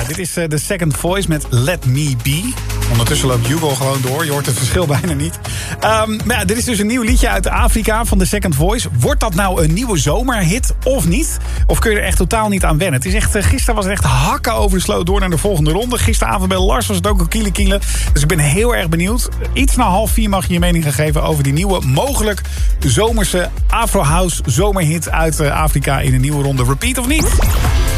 Dit is The Second Voice met Let Me Be. Ondertussen loopt Hugo gewoon door. Je hoort het verschil bijna niet. Maar ja, dit is dus een nieuw liedje uit Afrika van The Second Voice. Wordt dat nou een nieuwe zomerhit of niet? Of kun je er echt totaal niet aan wennen? Het is echt, gisteren was het echt hakken over de sloot door naar de volgende ronde. Gisteravond bij Lars was het ook al kiele. Dus ik ben heel erg benieuwd. Iets na 3:30 mag je je mening gaan geven over die nieuwe, mogelijk zomerse Afro-house zomerhit uit Afrika in een nieuwe ronde. Repeat of niet?